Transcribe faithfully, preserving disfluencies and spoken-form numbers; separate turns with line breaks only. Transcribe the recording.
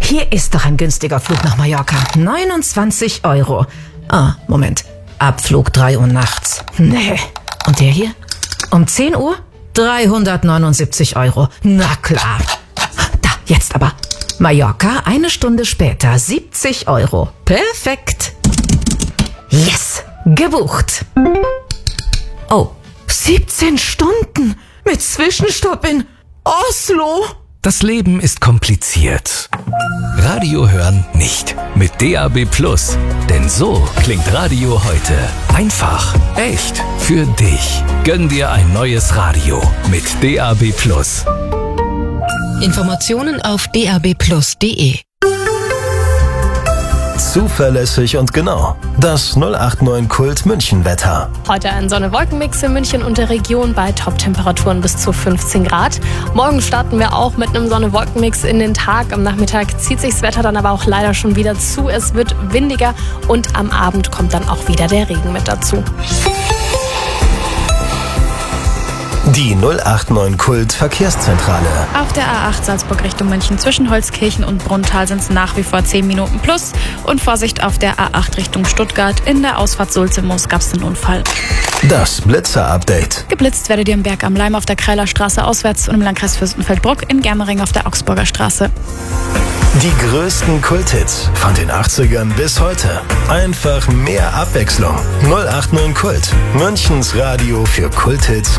Hier ist doch ein günstiger Flug nach Mallorca. neunundzwanzig Euro. Ah, Moment. Abflug drei Uhr nachts. Nee. Und der hier? Um zehn Uhr? dreihundertneunundsiebzig Euro. Na klar. Da, jetzt aber. Mallorca, eine Stunde später, siebzig Euro. Perfekt. Yes, gebucht. Oh, siebzehn Stunden mit Zwischenstopp in Oslo.
Das Leben ist kompliziert. Radio hören nicht. Mit D A B Plus. Denn so klingt Radio heute. Einfach, echt, für dich. Gönn dir ein neues Radio mit D A B Plus.
Informationen auf d a b plus punkt d e.
Zuverlässig und genau. Das null acht neun Kult München Wetter.
Heute ein Sonne-Wolken-Mix in München und der Region bei Top-Temperaturen bis zu fünfzehn Grad. Morgen starten wir auch mit einem Sonne-Wolken-Mix in den Tag. Am Nachmittag zieht sich das Wetter dann aber auch leider schon wieder zu. Es wird windiger und am Abend kommt dann auch wieder der Regen mit dazu.
Die null acht neun Kult Verkehrszentrale.
Auf der A acht Salzburg Richtung München zwischen Holzkirchen und Brunntal sind es nach wie vor zehn Minuten plus. Und Vorsicht auf der A acht Richtung Stuttgart. In der Ausfahrt Sulzimoos gab es einen Unfall.
Das Blitzer-Update.
Geblitzt werdet ihr im Berg am Leim auf der Kreilerstraße auswärts und im Landkreis Fürstenfeldbruck in Germering auf der Augsburger Straße.
Die größten Kulthits von den achtzigern bis heute. Einfach mehr Abwechslung. null acht neun Kult. Münchens Radio für Kulthits